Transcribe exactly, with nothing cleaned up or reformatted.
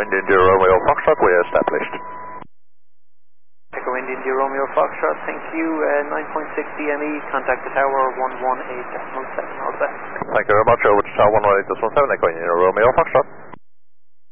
India India Romeo Foxtrot, we established. Echo India India Romeo Foxtrot, thank you, uh, nine point six D M E, contact the tower one one eight point seven, all the best. Thank you very much, over to tower one one eight point seven, Echo India Romeo Foxtrot.